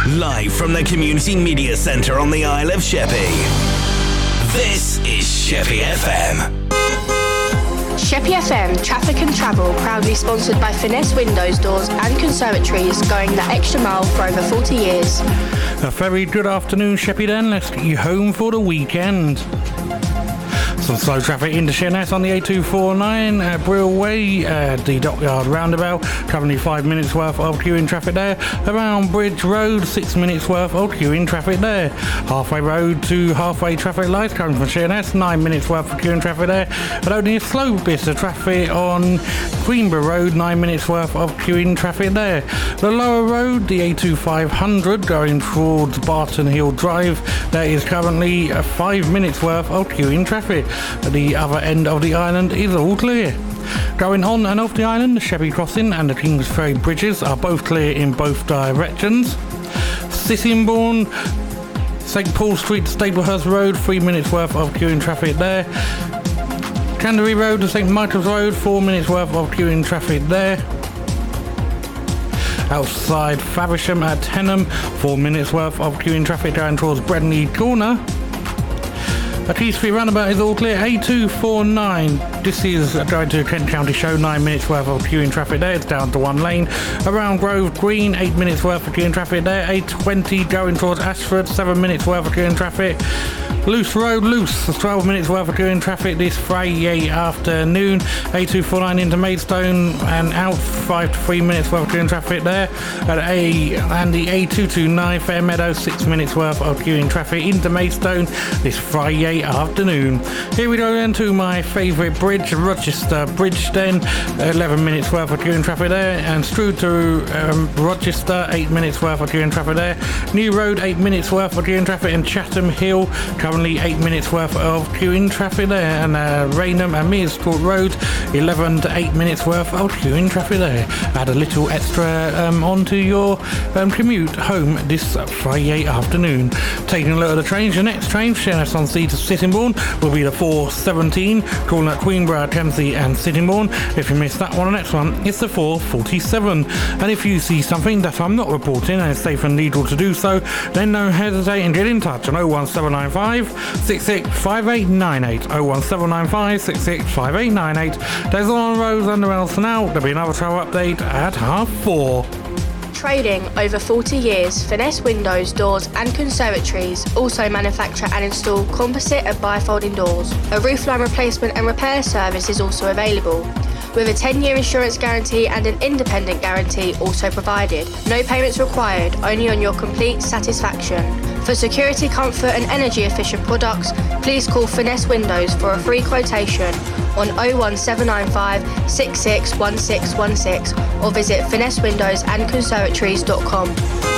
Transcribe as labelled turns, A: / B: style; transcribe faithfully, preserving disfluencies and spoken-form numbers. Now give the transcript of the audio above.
A: Live from the Community Media Centre on the Isle of Sheppey. This is Sheppey F M.
B: Sheppey F M Traffic and Travel, proudly sponsored by Finesse Windows, Doors and Conservatories, going the extra mile for over forty years.
C: A very good afternoon, Sheppey then. Let's get you home for the weekend. Some slow traffic into Sheerness on the A two forty-nine at Brill Way, uh, the Dockyard roundabout, currently five minutes worth of queuing traffic there. Around Bridge Road, six minutes worth of queuing traffic there. Halfway Road to Halfway traffic lights coming from Sheerness, nine minutes worth of queuing traffic there. But only a slow bit of traffic on Queenborough Road, nine minutes worth of queuing traffic there. The lower road, the A two five hundred going towards Barton Hill Drive, there is currently uh, five minutes worth of queuing traffic. At the other end of the island is all clear. Going on and off the island, the Sheppey Crossing and the Kingsferry Bridges are both clear in both directions. Sittingbourne, St Paul Street, Staplehurst Road, three minutes worth of queuing traffic there. Canterbury Road to St Michael's Road, four minutes worth of queuing traffic there. Outside Faversham at Tenham, four minutes worth of queuing traffic going towards Bredney Corner. A Key Street roundabout is all clear. A two forty-nine, this is going to Kent County Show, nine minutes worth of queuing traffic there, it's down to one lane. Around Grove Green, eight minutes worth of queuing traffic there. A twenty going towards Ashford, seven minutes worth of queuing traffic. Luce Road, Luce, twelve minutes worth of queuing traffic this Friday afternoon. A two forty-nine into Maidstone and out, five to three minutes worth of queuing traffic there. At A and the A two twenty-nine Fairmeadow, six minutes worth of queuing traffic into Maidstone this Friday afternoon. Here we go then to my favourite bridge, Rochester Bridge then, eleven minutes worth of queuing traffic there, and Strood to um, Rochester, eight minutes worth of queuing traffic there. New Road, eight minutes worth of queuing traffic, and Chatham Hill, currently eight minutes worth of queuing traffic there, and uh, Raynham and Mears Court Road, eleven to eight minutes worth of queuing traffic there. Add a little extra um, onto your um, commute home this Friday afternoon. Taking a look at the trains, your next train, Sheerness on Sea to Sittingbourne, will be the four seventeen, calling at Queenborough, Kempsey and Sittingbourne. If you missed that one, the next one is the four forty-seven. And if you see something that I'm not reporting and it's safe and legal to do so, then don't hesitate and get in touch on oh one seven nine five, six six five eight nine eight, oh one seven nine five, six six five eight nine eight. There's on Rose under else now. There'll be another travel update at half four.
B: Trading over forty years, Finesse Windows, Doors and Conservatories also manufacture and install composite and bifolding doors. A roofline replacement and repair service is also available, with a ten-year insurance guarantee and an independent guarantee also provided. No payments required, only on your complete satisfaction. For security, comfort and energy efficient products, please call Finesse Windows for a free quotation on oh one seven nine five, six six one six one six or visit finesse windows and conservatories dot com.